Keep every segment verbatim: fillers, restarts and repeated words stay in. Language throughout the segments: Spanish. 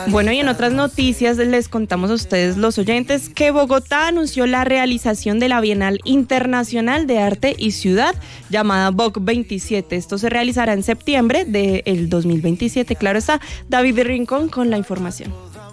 Bueno, y en otras noticias les contamos a ustedes, los oyentes, que Bogotá anunció la realización de la Bienal Internacional de Arte y Ciudad llamada B O C veintisiete. Esto se realizará en septiembre del dos mil veintisiete. Claro está, David Rincón con la información.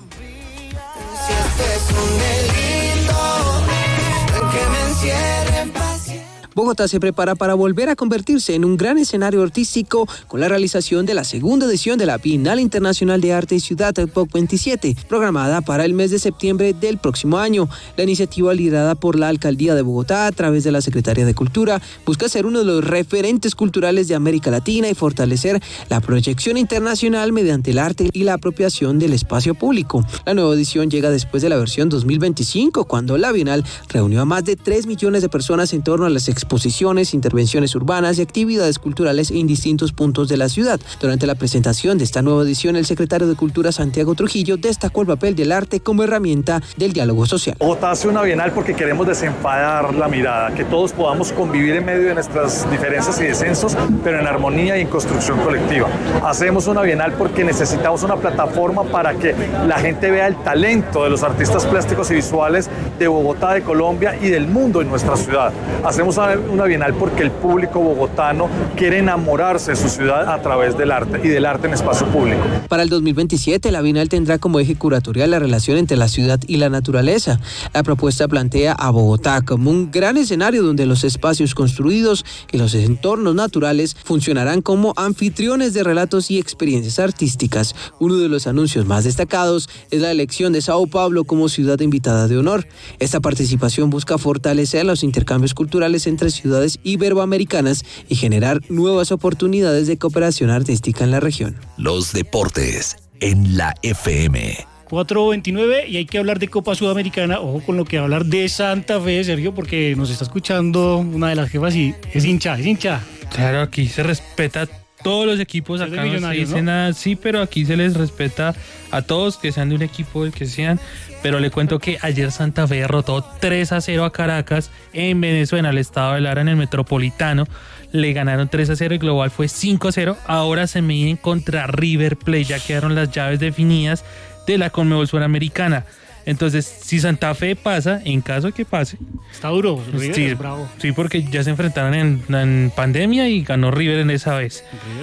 Bogotá se prepara para volver a convertirse en un gran escenario artístico con la realización de la segunda edición de la Bienal Internacional de Arte y Ciudad B O C veintisiete, programada para el mes de septiembre del próximo año. La iniciativa, liderada por la Alcaldía de Bogotá a través de la Secretaría de Cultura, busca ser uno de los referentes culturales de América Latina y fortalecer la proyección internacional mediante el arte y la apropiación del espacio público. La nueva edición llega después de la versión dos mil veinticinco, cuando la Bienal reunió a más de tres millones de personas en torno a las exposiciones, intervenciones urbanas y actividades culturales en distintos puntos de la ciudad. Durante la presentación de esta nueva edición, el secretario de Cultura, Santiago Trujillo, destacó el papel del arte como herramienta del diálogo social. Bogotá hace una Bienal porque queremos desenfadar la mirada, que todos podamos convivir en medio de nuestras diferencias y descensos, pero en armonía y en construcción colectiva. Hacemos una Bienal porque necesitamos una plataforma para que la gente vea el talento de los artistas plásticos y visuales de Bogotá, de Colombia y del mundo en nuestra ciudad. Hacemos una una Bienal porque el público bogotano quiere enamorarse de su ciudad a través del arte y del arte en espacio público. Para el dos mil veintisiete, la Bienal tendrá como eje curatorial la relación entre la ciudad y la naturaleza. La propuesta plantea a Bogotá como un gran escenario donde los espacios construidos y los entornos naturales funcionarán como anfitriones de relatos y experiencias artísticas. Uno de los anuncios más destacados es la elección de Sao Paulo como ciudad invitada de honor. Esta participación busca fortalecer los intercambios culturales entre ciudades iberoamericanas y generar nuevas oportunidades de cooperación artística en la región. Los deportes en la F M. cuatro veintinueve y hay que hablar de Copa Sudamericana. Ojo con lo que va a hablar de Santa Fe, Sergio, porque nos está escuchando una de las jefas y es hincha, es hincha. Claro, aquí se respeta todos los equipos, acá no se dice nada, sí, pero aquí se les respeta a todos, que sean de un equipo, el que sean. Pero le cuento que ayer Santa Fe derrotó tres a cero a Caracas en Venezuela, el estado de Lara, en el Metropolitano. Le ganaron tres a cero, el global fue cinco a cero. Ahora se miden contra River Plate, ya quedaron las llaves definidas de la Conmebol Suramericana. Entonces, si Santa Fe pasa, en caso de que pase... Está duro, River sí, es bravo. Sí, porque ya se enfrentaron en, en pandemia y ganó River en esa vez.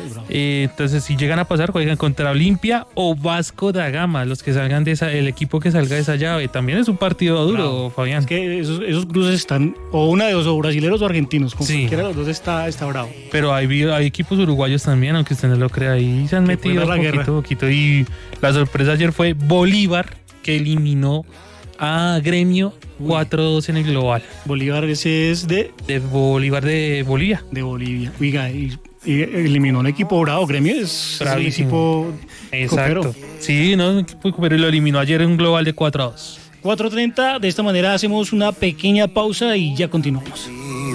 Eh, entonces, si llegan a pasar, juegan contra Olimpia o Vasco da Gama, los que salgan de esa, el equipo que salga de esa llave. También es un partido duro, bravo. Fabián. Es que esos, esos cruces están, o una de dos, o brasileros o argentinos. Con sí. Cualquiera de los dos está, está bravo. Pero hay, hay equipos uruguayos también, aunque usted no lo crea, ahí se han que metido un poquito, poquito. Y la sorpresa ayer fue Bolívar, que eliminó a Gremio cuatro a dos en el global. Bolívar ese es de... De Bolívar de Bolivia. De Bolivia. Oiga, y, y eliminó un equipo bravo. Gremio es un equipo... Exacto. Copero. Sí, no, un equipo copero, lo eliminó ayer en un global de cuatro a dos. cuatro treinta, de esta manera hacemos una pequeña pausa y ya continuamos.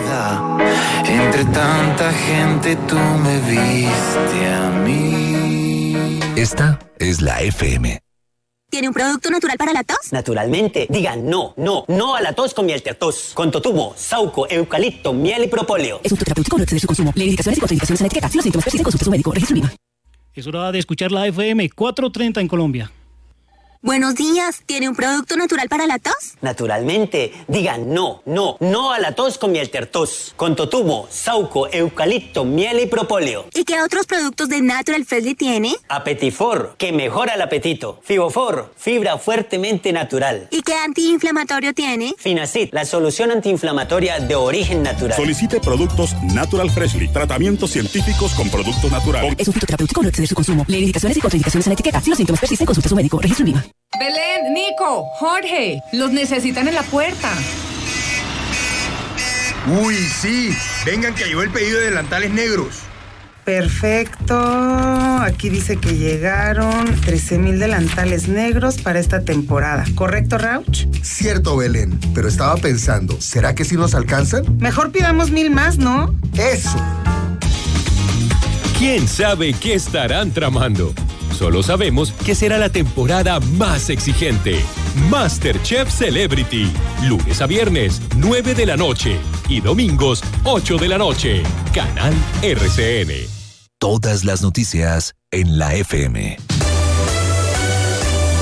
Entre tanta gente tú me viste a mí. Esta es la F M. ¿Tiene un producto natural para la tos? Naturalmente. Digan no, no, no a la tos con miel tertos. Con totumo, sauco, eucalipto, miel y propóleo. Es un terapéutico, no excede su consumo. Lee indicaciones y contraindicaciones en la etiqueta. Si los síntomas persisten, consulte a su médico. Registro Lima. Es hora de escuchar la F M cuatro treinta en Colombia. Buenos días. ¿Tiene un producto natural para la tos? Naturalmente. Digan no, no, no a la tos con miel tertos. Con totumo, sauco, eucalipto, miel y propóleo. ¿Y qué otros productos de Natural Freshly tiene? Apetifor, que mejora el apetito. Fibofor, fibra fuertemente natural. ¿Y qué antiinflamatorio tiene? Finacid, la solución antiinflamatoria de origen natural. Solicite productos Natural Freshly. Tratamientos científicos con productos naturales. Es un fitoterapéutico, no excede su consumo. Lee indicaciones y contraindicaciones en la etiqueta. Si los síntomas persisten, consulte a su médico. Registro Lima. Belén, Nico, Jorge, los necesitan en la puerta. Uy, sí. Vengan que llegó el pedido de delantales negros. Perfecto. Aquí dice que llegaron trece mil delantales negros para esta temporada. ¿Correcto, Rauch? Cierto, Belén. Pero estaba pensando, ¿será que sí nos alcanzan? Mejor pidamos mil más, ¿no? Eso. ¿Quién sabe qué estarán tramando? Solo sabemos que será la temporada más exigente. MasterChef Celebrity. Lunes a viernes, nueve de la noche. Y domingos, ocho de la noche. Canal R C N. Todas las noticias en la F M.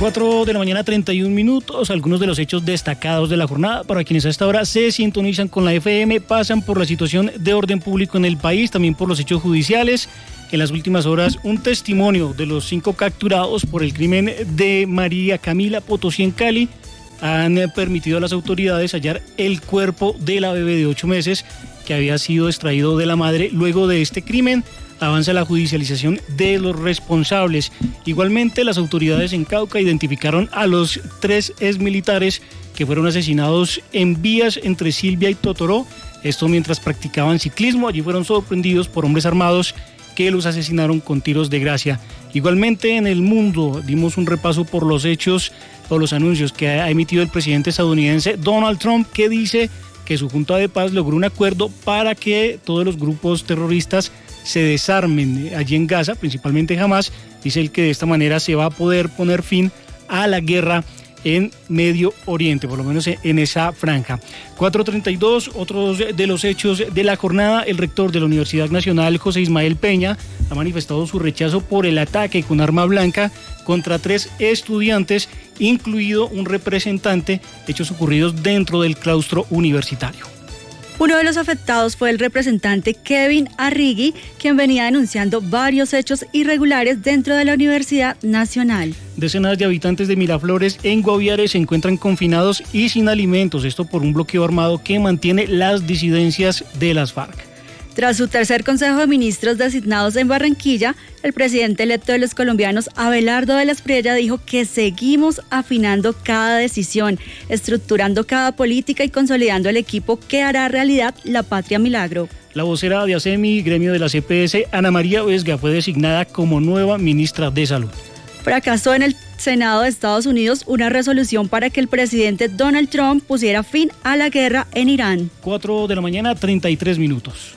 cuatro de la mañana, treinta y un minutos, algunos de los hechos destacados de la jornada para quienes a esta hora se sintonizan con la F M, pasan por la situación de orden público en el país, también por los hechos judiciales. En las últimas horas, un testimonio de los cinco capturados por el crimen de María Camila Potosí en Cali han permitido a las autoridades hallar el cuerpo de la bebé de ocho meses que había sido extraído de la madre luego de este crimen. Avanza la judicialización de los responsables. Igualmente, las autoridades en Cauca identificaron a los tres exmilitares que fueron asesinados en vías entre Silvia y Totoró. Esto mientras practicaban ciclismo. Allí fueron sorprendidos por hombres armados que los asesinaron con tiros de gracia. Igualmente, en el mundo dimos un repaso por los hechos o los anuncios que ha emitido el presidente estadounidense Donald Trump, que dice que su Junta de Paz logró un acuerdo para que todos los grupos terroristas se desarmen allí en Gaza, principalmente Hamas. Dice él que de esta manera se va a poder poner fin a la guerra en Medio Oriente, por lo menos en esa franja. cuatro treinta y dos, otros de los hechos de la jornada. El rector de la Universidad Nacional, José Ismael Peña, ha manifestado su rechazo por el ataque con arma blanca contra tres estudiantes, incluido un representante, hechos ocurridos dentro del claustro universitario. Uno de los afectados fue el representante Kevin Arrigui, quien venía denunciando varios hechos irregulares dentro de la Universidad Nacional. Decenas de habitantes de Miraflores en Guaviare se encuentran confinados y sin alimentos, esto por un bloqueo armado que mantiene las disidencias de las FARC. Tras su tercer Consejo de Ministros designados en Barranquilla, el presidente electo de los colombianos, Abelardo de la Espriella, dijo que seguimos afinando cada decisión, estructurando cada política y consolidando el equipo que hará realidad la Patria Milagro. La vocera de ASEMI, gremio de la C P S, Ana María Vesga, fue designada como nueva ministra de Salud. Fracasó en el Senado de Estados Unidos una resolución para que el presidente Donald Trump pusiera fin a la guerra en Irán. cuatro de la mañana, treinta y tres minutos.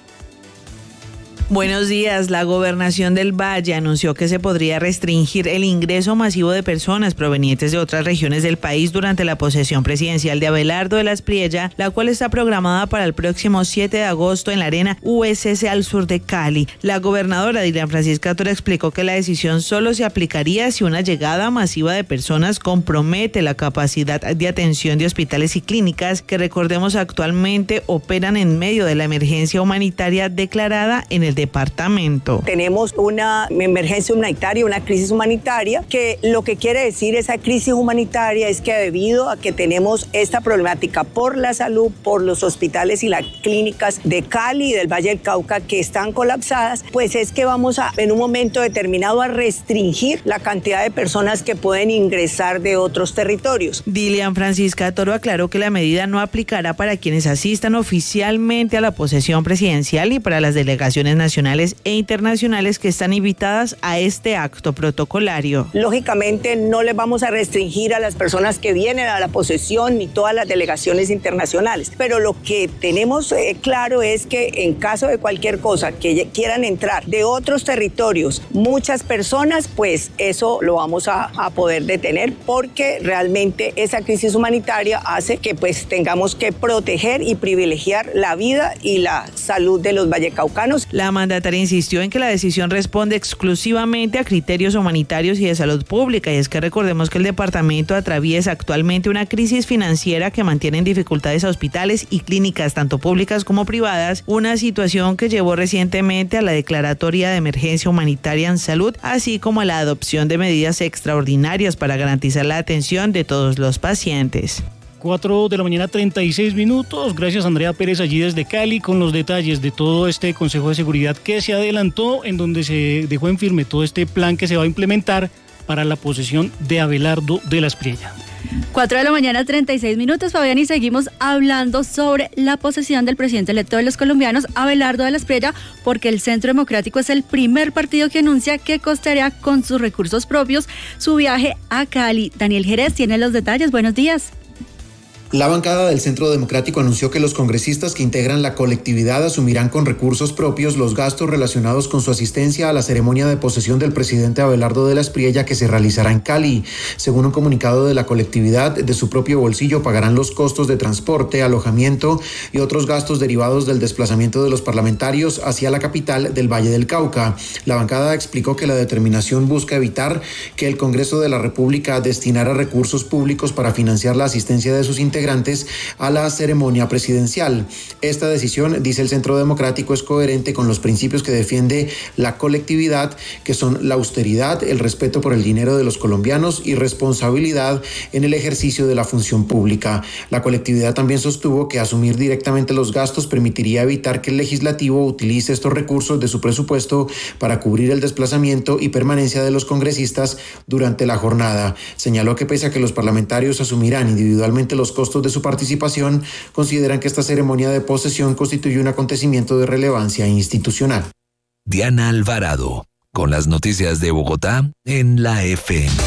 Buenos días. La Gobernación del Valle anunció que se podría restringir el ingreso masivo de personas provenientes de otras regiones del país durante la posesión presidencial de Abelardo de la Espriella, la cual está programada para el próximo siete de agosto en la Arena U S S al sur de Cali. La gobernadora Dilian Francisca Toro explicó que la decisión solo se aplicaría si una llegada masiva de personas compromete la capacidad de atención de hospitales y clínicas que, recordemos, actualmente operan en medio de la emergencia humanitaria declarada en el departamento. Tenemos una emergencia humanitaria, una crisis humanitaria, que lo que quiere decir esa crisis humanitaria es que debido a que tenemos esta problemática por la salud, por los hospitales y las clínicas de Cali y del Valle del Cauca que están colapsadas, pues es que vamos a, en un momento determinado, a restringir la cantidad de personas que pueden ingresar de otros territorios. Dilian Francisca Toro aclaró que la medida no aplicará para quienes asistan oficialmente a la posesión presidencial y para las delegaciones nacionales nacionales e internacionales que están invitadas a este acto protocolario. Lógicamente no les vamos a restringir a las personas que vienen a la posesión ni todas las delegaciones internacionales, pero lo que tenemos eh, claro es que en caso de cualquier cosa que quieran entrar de otros territorios muchas personas, pues eso lo vamos a, a poder detener, porque realmente esa crisis humanitaria hace que pues tengamos que proteger y privilegiar la vida y la salud de los vallecaucanos. La mandataria insistió en que la decisión responde exclusivamente a criterios humanitarios y de salud pública, y es que recordemos que el departamento atraviesa actualmente una crisis financiera que mantiene en dificultades a hospitales y clínicas tanto públicas como privadas, una situación que llevó recientemente a la declaratoria de emergencia humanitaria en salud, así como a la adopción de medidas extraordinarias para garantizar la atención de todos los pacientes. cuatro de la mañana, treinta y seis minutos. Gracias, Andrea Pérez, allí desde Cali, con los detalles de todo este Consejo de Seguridad que se adelantó, en donde se dejó en firme todo este plan que se va a implementar para la posesión de Abelardo de la Espriella. cuatro de la mañana, treinta y seis minutos, Fabián, y seguimos hablando sobre la posesión del presidente electo de los colombianos, Abelardo de la Espriella, porque el Centro Democrático es el primer partido que anuncia que costeará con sus recursos propios su viaje a Cali. Daniel Jerez tiene los detalles. Buenos días. La bancada del Centro Democrático anunció que los congresistas que integran la colectividad asumirán con recursos propios los gastos relacionados con su asistencia a la ceremonia de posesión del presidente Abelardo de la Espriella que se realizará en Cali. Según un comunicado de la colectividad, de su propio bolsillo pagarán los costos de transporte, alojamiento y otros gastos derivados del desplazamiento de los parlamentarios hacia la capital del Valle del Cauca. La bancada explicó que la determinación busca evitar que el Congreso de la República destinara recursos públicos para financiar la asistencia de sus integrantes integrantes a la ceremonia presidencial. Esta decisión, dice el Centro Democrático, es coherente con los principios que defiende la colectividad, que son la austeridad, el respeto por el dinero de los colombianos y responsabilidad en el ejercicio de la función pública. La colectividad también sostuvo que asumir directamente los gastos permitiría evitar que el legislativo utilice estos recursos de su presupuesto para cubrir el desplazamiento y permanencia de los congresistas durante la jornada. Señaló que pese a que los parlamentarios asumirán individualmente los costos de su participación, consideran que esta ceremonia de posesión constituye un acontecimiento de relevancia institucional. Diana Alvarado, con las noticias de Bogotá en la F M.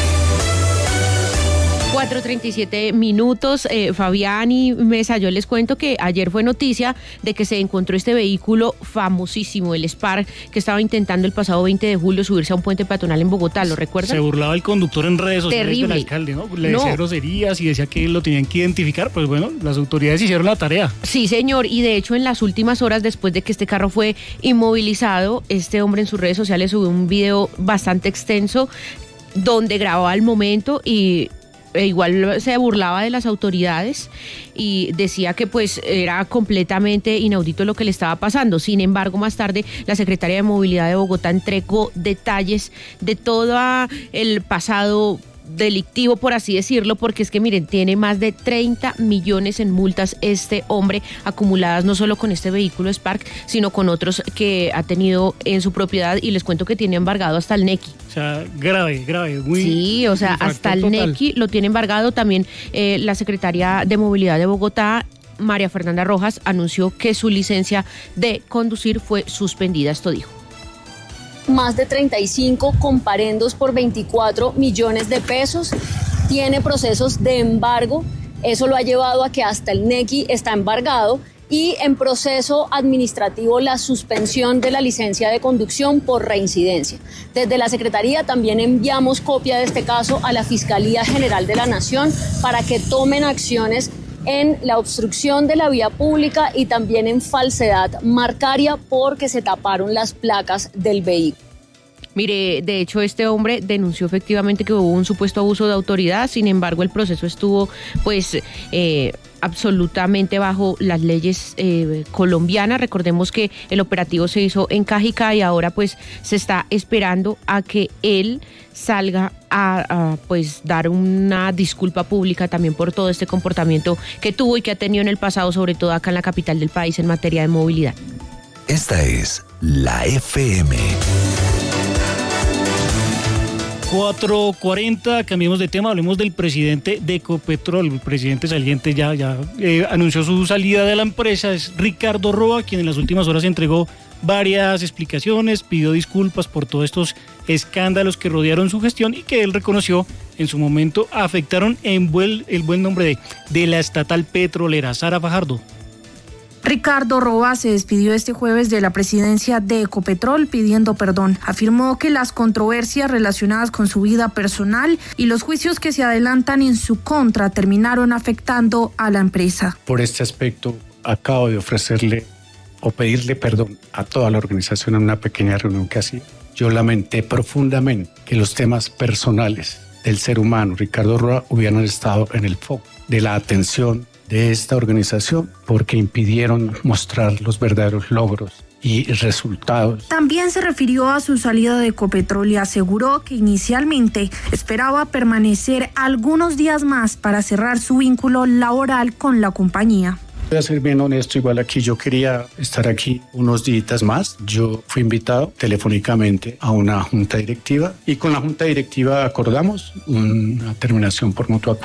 cuatro treinta y siete minutos, eh, Fabián y Mesa, yo les cuento que ayer fue noticia de que se encontró este vehículo famosísimo, el Spark, que estaba intentando el pasado veinte de julio subirse a un puente peatonal en Bogotá, ¿lo recuerdan? Se burlaba el conductor en redes sociales Terrible. del alcalde, ¿no? Le No. decía groserías y decía que lo tenían que identificar, pues bueno, las autoridades hicieron la tarea. Sí, señor, y de hecho en las últimas horas después de que este carro fue inmovilizado, este hombre en sus redes sociales subió un video bastante extenso donde grababa el momento y E igual se burlaba de las autoridades y decía que pues era completamente inaudito lo que le estaba pasando. Sin embargo, más tarde la Secretaría de Movilidad de Bogotá entregó detalles de todo el pasado delictivo, por así decirlo, porque es que miren, tiene más de treinta millones en multas este hombre acumuladas no solo con este vehículo Spark, sino con otros que ha tenido en su propiedad, y les cuento que tiene embargado hasta el Nequi. O sea, grave, grave, muy... Sí, o sea, hasta el total. Nequi lo tiene embargado. También eh, la Secretaría de Movilidad de Bogotá, María Fernanda Rojas, anunció que su licencia de conducir fue suspendida. Esto dijo. Más de treinta y cinco comparendos por veinticuatro millones de pesos, tiene procesos de embargo, eso lo ha llevado a que hasta el Nequi está embargado, y en proceso administrativo la suspensión de la licencia de conducción por reincidencia. Desde la Secretaría también enviamos copia de este caso a la Fiscalía General de la Nación para que tomen acciones en la obstrucción de la vía pública y también en falsedad marcaria porque se taparon las placas del vehículo. Mire, de hecho este hombre denunció efectivamente que hubo un supuesto abuso de autoridad, sin embargo el proceso estuvo pues eh, absolutamente bajo las leyes eh, colombianas. Recordemos que el operativo se hizo en Cajicá y ahora pues se está esperando a que él salga a, a pues dar una disculpa pública también por todo este comportamiento que tuvo y que ha tenido en el pasado, sobre todo acá en la capital del país en materia de movilidad. Esta es la F M. cuatro cuarenta, cambiemos de tema, hablemos del presidente de Ecopetrol. El presidente saliente ya, ya eh, anunció su salida de la empresa, es Ricardo Roa, quien en las últimas horas entregó varias explicaciones, pidió disculpas por todos estos escándalos que rodearon su gestión y que él reconoció en su momento afectaron en buen, el buen nombre de, de la estatal petrolera. Sara Fajardo. Ricardo Roa se despidió este jueves de la presidencia de Ecopetrol pidiendo perdón. Afirmó que las controversias relacionadas con su vida personal y los juicios que se adelantan en su contra terminaron afectando a la empresa. Por este aspecto, acabo de ofrecerle o pedirle perdón a toda la organización en una pequeña reunión que hacía. Yo lamenté profundamente que los temas personales del ser humano, Ricardo Roa, hubieran estado en el foco de la atención de esta organización porque impidieron mostrar los verdaderos logros y resultados. También se refirió a su salida de Ecopetrol y aseguró que inicialmente esperaba permanecer algunos días más para cerrar su vínculo laboral con la compañía. Voy a ser bien honesto, igual aquí yo quería estar aquí unos días más. Yo fui invitado telefónicamente a una junta directiva y con la junta directiva acordamos una terminación por mutuo acuerdo.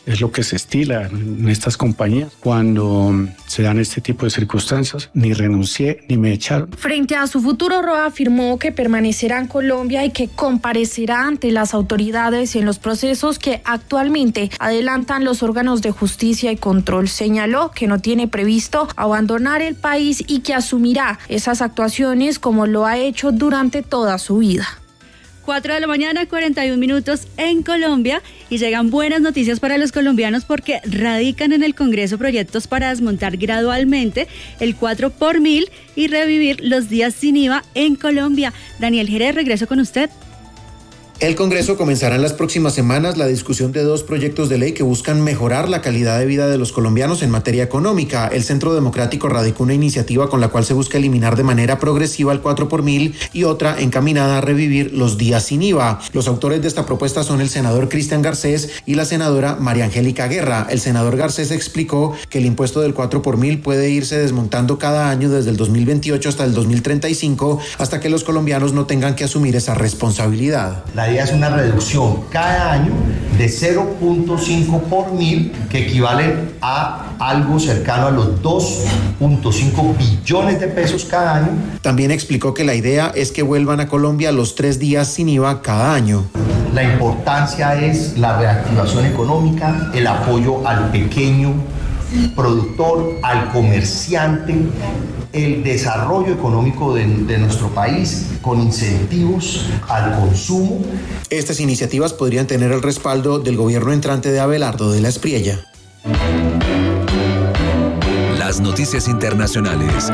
es lo que se estila en estas compañías cuando se dan este tipo de circunstancias. Ni renuncié ni me echaron. Frente a su futuro, Roa afirmó que permanecerá en Colombia y que comparecerá ante las autoridades en los procesos que actualmente adelantan los órganos de justicia y control. Señaló que no tiene previsto abandonar el país y que asumirá esas actuaciones como lo ha hecho durante toda su vida. cuatro de la mañana, cuarenta y un minutos en Colombia, y llegan buenas noticias para los colombianos porque radican en el Congreso proyectos para desmontar gradualmente el cuatro por mil y revivir los días sin I V A en Colombia. Daniel Jerez, regreso con usted. El Congreso comenzará en las próximas semanas la discusión de dos proyectos de ley que buscan mejorar la calidad de vida de los colombianos en materia económica. El Centro Democrático radicó una iniciativa con la cual se busca eliminar de manera progresiva el cuatro por mil y otra encaminada a revivir los días sin I V A. Los autores de esta propuesta son el senador Cristian Garcés y la senadora María Angélica Guerra. El senador Garcés explicó que el impuesto del cuatro por mil puede irse desmontando cada año desde el dos mil veintiocho hasta el dos mil treinta y cinco, hasta que los colombianos no tengan que asumir esa responsabilidad. La idea es una reducción cada año de cero punto cinco por mil, que equivale a algo cercano a los dos punto cinco billones de pesos cada año. También explicó que la idea es que vuelvan a Colombia los tres días sin I V A cada año. La importancia es la reactivación económica, el apoyo al pequeño productor, al comerciante, el desarrollo económico de, de nuestro país con incentivos al consumo. Estas iniciativas podrían tener el respaldo del gobierno entrante de Abelardo de la Espriella. Las noticias internacionales.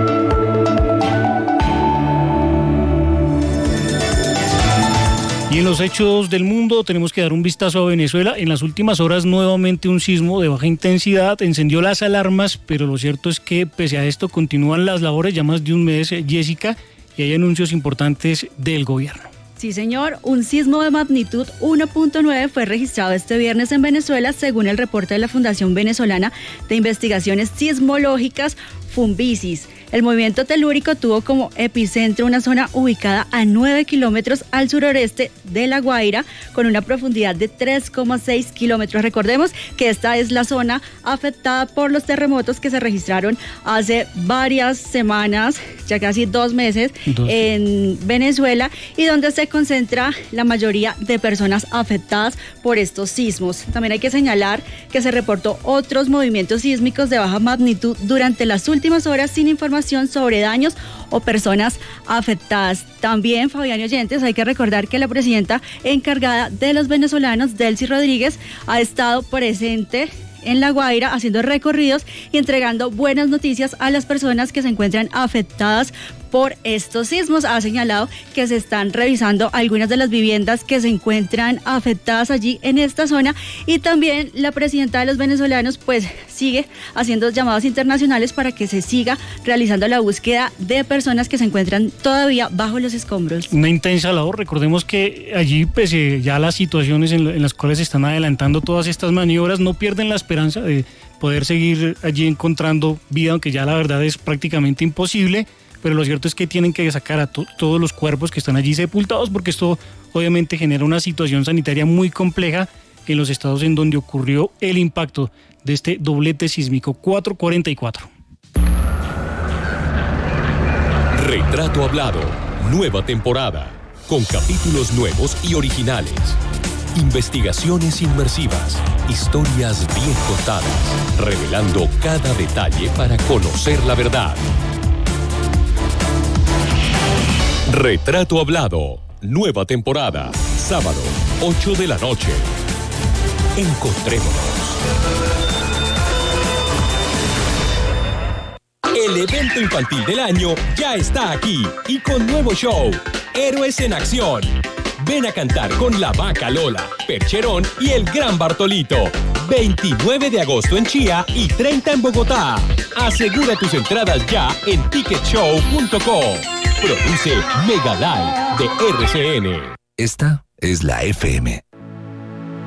Y en los hechos del mundo tenemos que dar un vistazo a Venezuela. En las últimas horas nuevamente un sismo de baja intensidad encendió las alarmas, pero lo cierto es que pese a esto continúan las labores ya más de un mes, Jessica, y hay anuncios importantes del gobierno. Sí, señor, un sismo de magnitud uno punto nueve fue registrado este viernes en Venezuela, según el reporte de la Fundación Venezolana de Investigaciones Sismológicas, Funvisis. El movimiento telúrico tuvo como epicentro una zona ubicada a nueve kilómetros al sureste de La Guaira, con una profundidad de tres coma seis kilómetros. Recordemos que esta es la zona afectada por los terremotos que se registraron hace varias semanas, ya casi dos meses, dos. en Venezuela, y donde se concentra la mayoría de personas afectadas por estos sismos. También hay que señalar que se reportó otros movimientos sísmicos de baja magnitud durante las últimas horas sin información sobre daños o personas afectadas. También, Fabián y oyentes, hay que recordar que la presidenta encargada de los venezolanos, Delcy Rodríguez, ha estado presente en La Guaira haciendo recorridos y entregando buenas noticias a las personas que se encuentran afectadas por estos sismos. Ha señalado que se están revisando algunas de las viviendas que se encuentran afectadas allí en esta zona, y también la presidenta de los venezolanos pues sigue haciendo llamadas internacionales para que se siga realizando la búsqueda de personas que se encuentran todavía bajo los escombros. Una intensa labor. Recordemos que allí, pese ya a las situaciones en, en las cuales se están adelantando todas estas maniobras, no pierden la esperanza de poder seguir allí encontrando vida, aunque ya la verdad es prácticamente imposible. Pero lo cierto es que tienen que sacar a to- todos los cuerpos que están allí sepultados, porque esto obviamente genera una situación sanitaria muy compleja en los estados en donde ocurrió el impacto de este doblete sísmico. cuatro cuarenta y cuatro. Retrato Hablado, nueva temporada, con capítulos nuevos y originales. Investigaciones inmersivas, historias bien contadas, revelando cada detalle para conocer la verdad. Retrato Hablado, nueva temporada, sábado, ocho de la noche. Encontrémonos. El evento infantil del año ya está aquí y con nuevo show, Héroes en Acción. Ven a cantar con la Vaca Lola, Percherón y el Gran Bartolito. veintinueve de agosto en Chía y treinta en Bogotá. Asegura tus entradas ya en ticket show punto com. Produce Mega Live de R C N. Esta es la F M.